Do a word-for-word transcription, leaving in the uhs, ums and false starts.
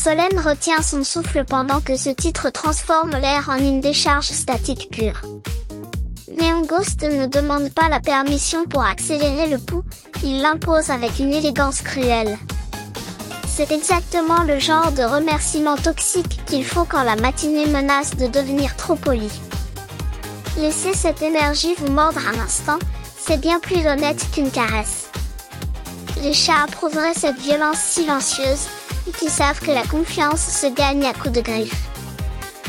Solène retient son souffle pendant que ce titre transforme l'air en une décharge statique pure. Neon Ghost ne demande pas la permission pour accélérer le pouls, il l'impose avec une élégance cruelle. C'est exactement le genre de remerciement toxique qu'il faut quand la matinée menace de devenir trop polie. Laissez cette énergie vous mordre un instant, c'est bien plus honnête qu'une caresse. Les chats approuveraient cette violence silencieuse, qui savent que la confiance se gagne à coups de griffes.